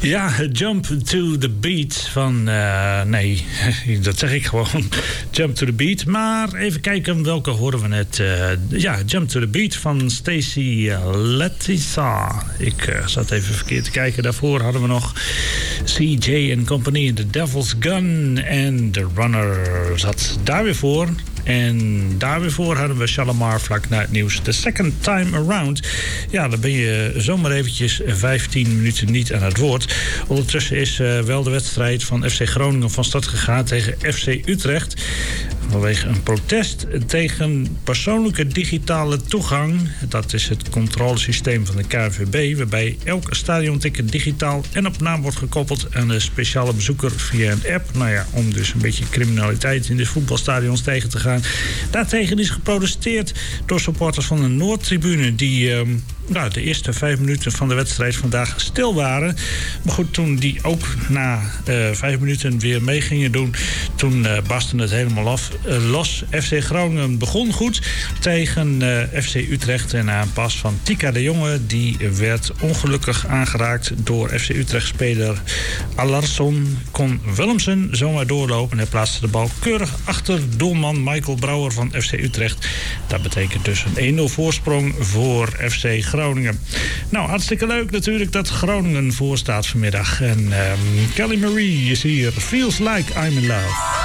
Ja, Jump to the Beat van... nee, dat zeg ik gewoon. Jump to the Beat. Maar even kijken welke horen we net. Ja, Jump to the Beat van Stacey Letissa. Ik zat even verkeerd te kijken. Daarvoor hadden we nog CJ & Company, The Devil's Gun en The Runner zat daar weer voor. En daar weer voor hadden we Shalamar vlak na het nieuws. The Second Time Around. Ja, dan ben je zomaar eventjes 15 minuten niet aan het woord. Ondertussen is wel de wedstrijd van FC Groningen van start gegaan tegen FC Utrecht. Vanwege een protest tegen persoonlijke digitale toegang. Dat is het controlesysteem van de KNVB, waarbij elk stadionticket digitaal en op naam wordt gekoppeld aan de speciale bezoeker via een app. Nou ja, om dus een beetje criminaliteit in de voetbalstadions tegen te gaan. Daartegen is geprotesteerd door supporters van de Noordtribune die de eerste 5 minuten van de wedstrijd vandaag stil waren. Maar goed, toen die ook na 5 minuten weer mee gingen doen, toen barstte het helemaal los. FC Groningen begon goed tegen FC Utrecht en na een pas van Tika de Jonge. Die werd ongelukkig aangeraakt door FC Utrecht-speler Alarsson. Kon Willemsen zomaar doorlopen. Hij plaatste de bal keurig achter doelman Michael Brouwer van FC Utrecht. Dat betekent dus een 1-0 voorsprong voor FC Groningen. Nou, hartstikke leuk natuurlijk dat Groningen voorstaat vanmiddag. En Kelly Marie is hier. Feels like I'm in love.